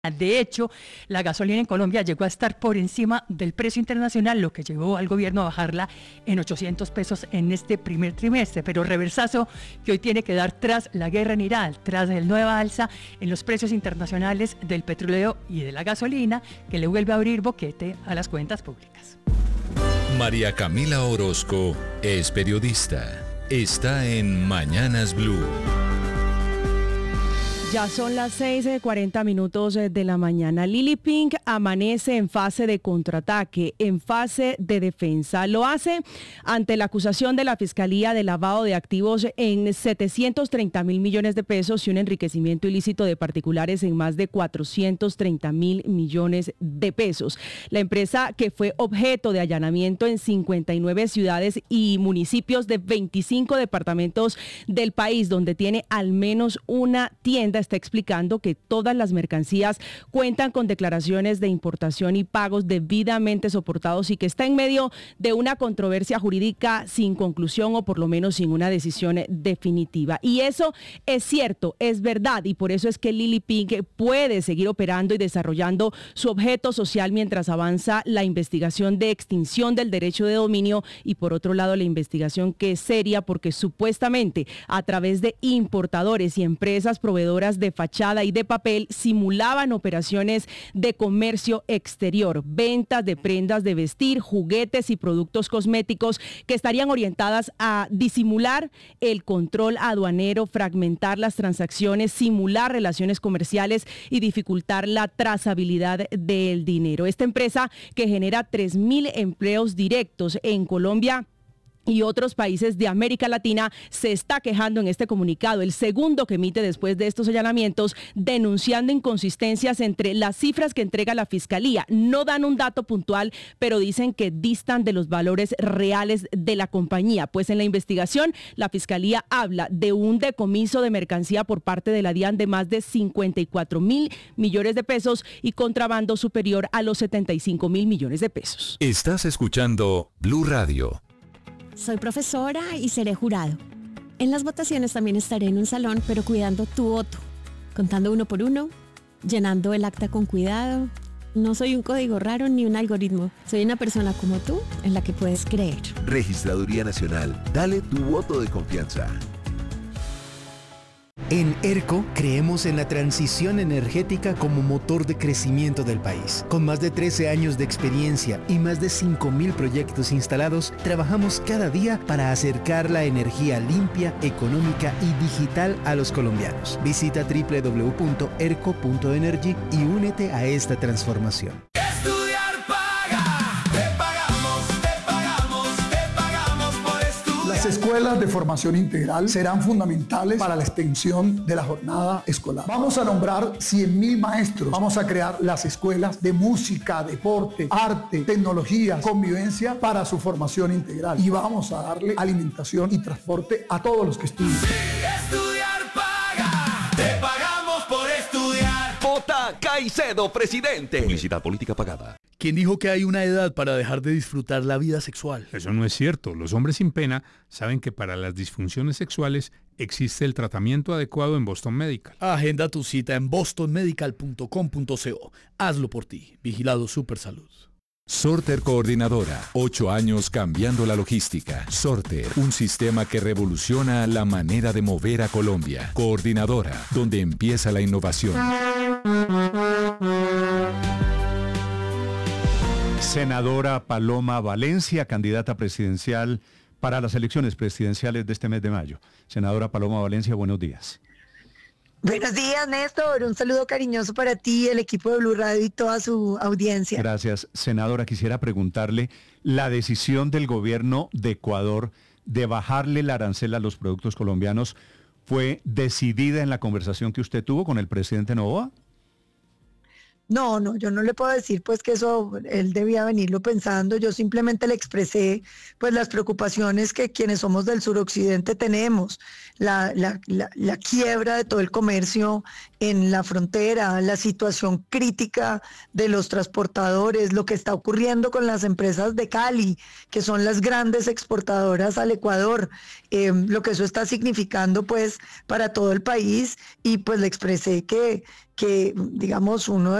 De hecho, la gasolina en Colombia llegó a estar por encima del precio internacional, lo que llevó al gobierno a bajarla en 800 pesos en este primer trimestre. Pero reversazo que hoy tiene que dar tras la guerra en Irán, tras la nueva alza en los precios internacionales del petróleo y de la gasolina, que le vuelve a abrir boquete a las cuentas públicas. María Camila Orozco es periodista. Está en Mañanas Blue. Ya son las 6:40 de la mañana. Lili Pink amanece en fase de contraataque, en fase de defensa. Lo hace ante la acusación de la Fiscalía de lavado de activos en 730.000 millones de pesos y un enriquecimiento ilícito de particulares en más de 430.000 millones de pesos. La empresa, que fue objeto de allanamiento en 59 ciudades y municipios de 25 departamentos del país, donde tiene al menos una tienda, está explicando que todas las mercancías cuentan con declaraciones de importación y pagos debidamente soportados y que está en medio de una controversia jurídica sin conclusión o por lo menos sin una decisión definitiva. Y eso es cierto, es verdad, y por eso es que Lili Pink puede seguir operando y desarrollando su objeto social mientras avanza la investigación de extinción del derecho de dominio y por otro lado la investigación, que es seria porque supuestamente a través de importadores y empresas proveedoras de fachada y de papel simulaban operaciones de comercio exterior, ventas de prendas de vestir, juguetes y productos cosméticos que estarían orientadas a disimular el control aduanero, fragmentar las transacciones, simular relaciones comerciales y dificultar la trazabilidad del dinero. Esta empresa, que genera 3.000 empleos directos en Colombia y otros países de América Latina, se está quejando en este comunicado, el segundo que emite después de estos allanamientos, denunciando inconsistencias entre las cifras que entrega la Fiscalía. No dan un dato puntual, pero dicen que distan de los valores reales de la compañía. Pues en la investigación, la Fiscalía habla de un decomiso de mercancía por parte de la DIAN de más de 54.000 millones de pesos y contrabando superior a los 75.000 millones de pesos. Estás escuchando Blue Radio. Soy profesora y seré jurado. En las votaciones también estaré en un salón, pero cuidando tu voto, contando uno por uno, llenando el acta con cuidado. No soy un código raro ni un algoritmo. Soy una persona como tú, en la que puedes creer. Registraduría Nacional. Dale tu voto de confianza. En ERCO creemos en la transición energética como motor de crecimiento del país. Con más de 13 años de experiencia y más de 5.000 proyectos instalados, trabajamos cada día para acercar la energía limpia, económica y digital a los colombianos. Visita www.erco.energy y únete a esta transformación. Las escuelas de formación integral serán fundamentales para la extensión de la jornada escolar. Vamos a nombrar 100.000 maestros. Vamos a crear las escuelas de música, deporte, arte, tecnología, convivencia para su formación integral. Y vamos a darle alimentación y transporte a todos los que estudian. Estudiar paga. Te pagamos por estudiar. Vota Caicedo, presidente. Publicidad política pagada. ¿Quién dijo que hay una edad para dejar de disfrutar la vida sexual? Eso no es cierto. Los hombres sin pena saben que para las disfunciones sexuales existe el tratamiento adecuado en Boston Medical. Agenda tu cita en bostonmedical.com.co. Hazlo por ti. Vigilado Supersalud. Sorter Coordinadora, 8 años cambiando la logística. Sorter, un sistema que revoluciona la manera de mover a Colombia. Coordinadora, donde empieza la innovación. Senadora Paloma Valencia, candidata presidencial para las elecciones presidenciales de este mes de mayo. Senadora Paloma Valencia, buenos días. Buenos días, Néstor. Un saludo cariñoso para ti, el equipo de Blue Radio y toda su audiencia. Gracias. Senadora, quisiera preguntarle, la decisión del gobierno de Ecuador de bajarle el arancel a los productos colombianos, ¿fue decidida en la conversación que usted tuvo con el presidente Noboa? No, yo no le puedo decir pues que eso él debía venirlo pensando, yo simplemente le expresé pues las preocupaciones que quienes somos del suroccidente tenemos, la quiebra de todo el comercio en la frontera, la situación crítica de los transportadores, lo que está ocurriendo con las empresas de Cali, que son las grandes exportadoras al Ecuador, lo que eso está significando pues para todo el país, y pues le expresé que digamos uno